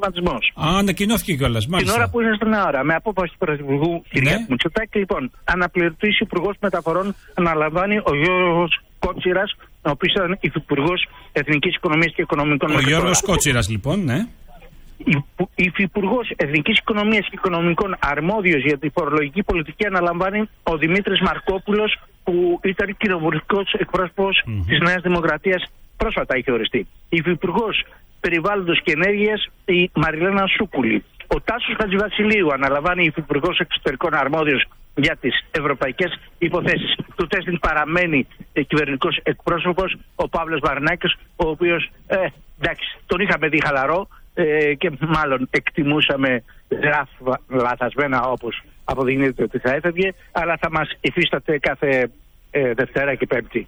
σχηματισμός. Ανακοινώθηκε κιόλας. Την ώρα που ήσασταν ώρα, με απόφαση του Πρωθυπουργού κ. Μητσοτάκη, λοιπόν, αναπληρωτής Υπουργός Μεταφορών αναλαμβάνει ο Γιώργος Κότσιρας, ο οποίος ήταν Υφυπουργός Εθνικής Οικονομίας και Οικονομικών. Ο Γιώργος Κότσιρας, λοιπόν, ναι. Υφυπουργός Εθνικής Οικονομίας και Οικονομικών, αρμόδιος για τη φορολογική πολιτική, αναλαμβάνει ο Δημήτρης Μαρκόπουλος, που ήταν κοινοβουλευτικός εκπρόσωπος της Νέας Δημοκρατίας, πρόσφατα είχε οριστεί. Υφυπουργός Περιβάλλοντος και Ενέργειας, η Μαριλένα Σούκουλη. Ο Τάσος Χατζηβασιλείου αναλαμβάνει Υφυπουργός Εξωτερικών, αρμόδιος για τις ευρωπαϊκές υποθέσεις. Του τέστην παραμένει κυβερνητικός εκπρόσωπος ο Παύλος Βαρνάκης, ο οποίος εντάξει, τον είχαμε δει χαλαρό και μάλλον εκτιμούσαμε λαθασμένα, όπως αποδεικνύεται ότι θα έφευγε, αλλά θα μας υφίσταται κάθε Δευτέρα και Πέμπτη,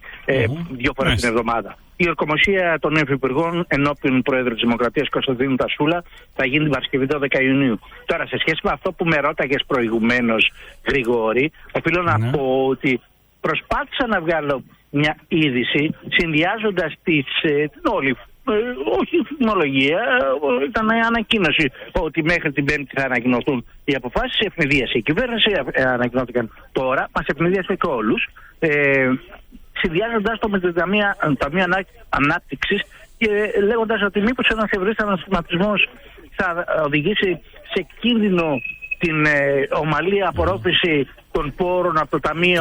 2 φορές την εβδομάδα. Η ορκομοσία των Υφυπουργών ενώπιον Πρόεδρου της Δημοκρατίας Κωνσταντίνου Τασούλα θα γίνει την Παρασκευή 12 Ιουνίου. Τώρα, σε σχέση με αυτό που με ρώταγες προηγουμένως, Γρηγόρη, οφείλω να πω ότι προσπάθησα να βγάλω μια είδηση συνδυάζοντας την όλη, όχι φημολογία, ήταν ανακοίνωση ότι μέχρι την Πέμπτη θα ανακοινωθούν οι αποφάσεις. Ευνηδίασε η κυβέρνηση, ανακοινώθηκαν τώρα, μας ευνηδίασε και όλους, συνδυάζοντας το με την Ταμεία Ανάπτυξης και λέγοντας ότι μήπως ένας ευρύς ανασχηματισμός θα οδηγήσει σε κίνδυνο την ομαλή απορρόφηση των πόρων από το Ταμείο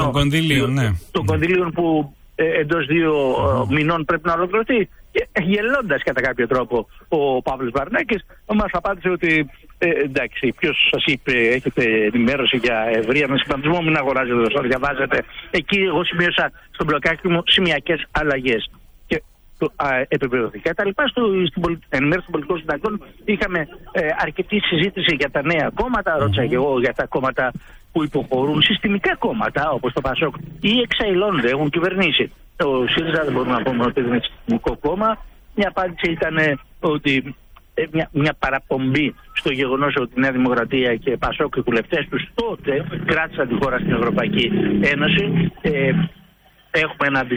των κονδυλίων που εντός 2 μηνών πρέπει να ολοκληρωθεί. Γελώντας κατά κάποιο τρόπο ο Παύλος Βαρνάκης μας απάντησε ότι εντάξει, ποιος σας είπε, έχετε ενημέρωση για ευρύ ανασχηματισμό, μην αγοράζετε όσο διαβάζετε. Εκεί εγώ σημείωσα στον μπλοκάκι μου σημειακές αλλαγές και επιβεβαιωθήκα. Τα λοιπά στην ενημέρωση των πολιτικών συνταγών είχαμε αρκετή συζήτηση για τα νέα κόμματα. Ρώτησα και εγώ για τα κόμματα που υποχωρούν, συστημικά κόμματα όπως το ΠΑΣΟΚ ή εξαϊλώνονται, έχουν κυβερνήσει. Ο ΣΥΡΙΖΑ δεν μπορούμε να πούμε ότι είναι συστημικό κόμμα. Μια απάντηση ήταν ότι μια παραπομπή στο γεγονός ότι η Νέα Δημοκρατία και ΠΑΣΟΚ και οι βουλευτές τους τότε κράτησαν τη χώρα στην Ευρωπαϊκή Ένωση. Έχουμε ένα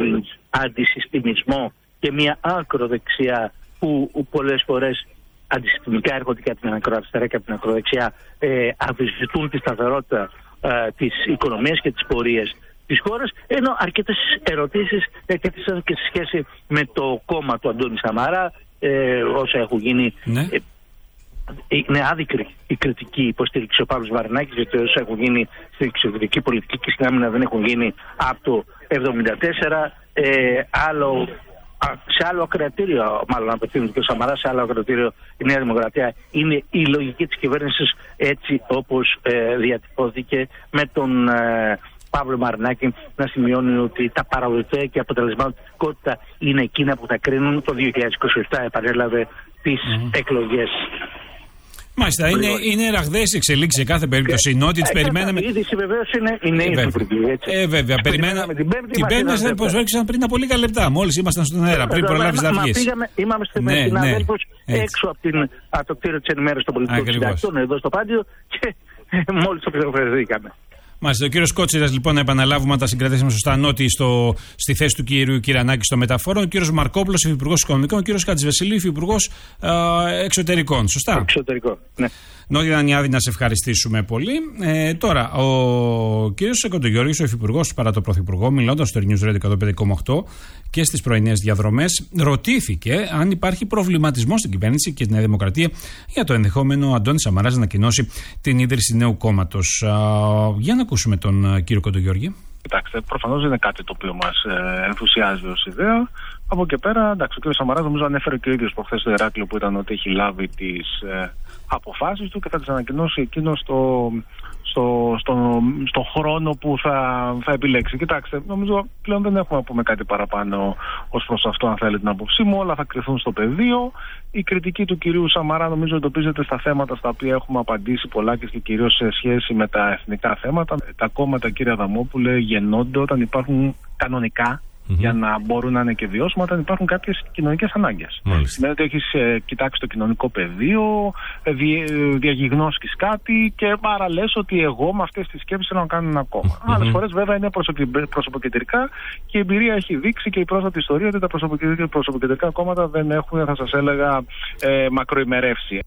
αντισυστημισμό και μια ακροδεξιά που πολλές φορές αντισυστημικά έρχονται και από την ακροαριστερά και από την ακροδεξιά, αμφισβητούν τη σταθερότητα της οικονομίας και της πορείας της χώρας, ενώ αρκετές ερωτήσεις έθεσαν και σε σχέση με το κόμμα του Αντώνη Σαμαρά, όσα έχουν γίνει. Είναι άδικη η κριτική υποστήριξη ο Παύλος Βαρνάκης, γιατί όσα έχουν γίνει στην εξωτερική πολιτική και στην άμυνα δεν έχουν γίνει από το 1974. Σε άλλο ακροατήριο, μάλλον απευθύνεται και ο Σαμαράς, σε άλλο ακροατήριο η Νέα Δημοκρατία είναι η λογική της κυβέρνησης έτσι όπως διατυπώθηκε, με τον Παύλο Βαρνάκη να σημειώνει ότι τα παραδοτέα και αποτελεσματικότητα είναι εκείνα που θα κρίνουν. Το 2027 επανέλαβε τις εκλογές. Μάλιστα, είναι ραγδαίες εξελίξεις σε κάθε περίπτωση. Νότι τις περιμέναμε. Η είδηση βεβαίως είναι η νέη υπουργή. Βέβαια, περιμέναμε την Πέμπτη μας δεν προσφέρξαν πριν από λίγα λεπτά. Μόλις ήμασταν στον αέρα, πριν προλάβεις να βγεις. Είμαστε με συναδέλφους έξω από το κτίριο της ενημέρωσης των πολιτικών συντακτών, εδώ στο Πάντιο, και μόλις το πληροφορηθήκαμε. Μάλιστα. Ο κύριος Κότσιρας, λοιπόν, να επαναλάβουμε, αν τα συγκρατήσαμε σωστά, Νότι στη θέση του κυρίου Κυρανάκη στο μεταφόρον. Ο κύριος Μαρκόπουλος, υφυπουργός Οικονομικών. Ο κύριος Χατζηβασιλείου, υφυπουργός Εξωτερικών. Σωστά. Εξωτερικό, ναι. Νότι Δανιάδη, να σε ευχαριστήσουμε πολύ. Τώρα, ο κύριος Κοντογιώργης, ο υφυπουργός παρά το πρωθυπουργό, μιλώντας στο News Radio 105,8 και στις πρωινές διαδρομές, ρωτήθηκε αν υπάρχει προβληματισμό στην κυβέρνηση και στη Νέα Δημοκρατία για το ενδεχόμενο Αντώνης Σαμαράς να ανακοινώσει την ίδρυση νέου κόμματος. Για να ακούσουμε τον κύριο Κοντογιώργη. Κοιτάξτε, προφανώς δεν είναι κάτι το οποίο μας ενθουσιάζει ως ιδέα. Από εκεί πέρα, εντάξει, ο κ. Σαμαράς νομίζω ανέφερε και ο ίδιος προχθές στο Ηράκλειο που ήταν ότι έχει λάβει τις αποφάσεις του και θα τις ανακοινώσει εκείνο στο χρόνο που θα επιλέξει. Κοιτάξτε, νομίζω πλέον δεν έχουμε να πούμε κάτι παραπάνω ως προς αυτό, αν θέλετε την άποψή μου. Όλα θα κρυθούν στο πεδίο. Η κριτική του κυρίου Σαμαρά νομίζω εντοπίζεται στα θέματα στα οποία έχουμε απαντήσει πολλά και κυρίως σε σχέση με τα εθνικά θέματα. Τα κόμματα, κύριε Αδαμόπουλε, γεννώνται όταν υπάρχουν κανονικά, για να μπορούν να είναι και βιώσιμα, όταν υπάρχουν κάποιες κοινωνικές ανάγκες. Σημαίνει ότι έχεις κοιτάξει το κοινωνικό πεδίο, διαγιγνώσκεις κάτι και άρα λες ότι εγώ με αυτές τις σκέψεις θέλω να κάνω ένα κόμμα. Άλλες φορές βέβαια είναι προσωποκεντρικά και η εμπειρία έχει δείξει και η πρόσφατη ιστορία ότι τα προσωποκεντρικά κόμματα δεν έχουν, θα σας έλεγα, μακροημερεύσει.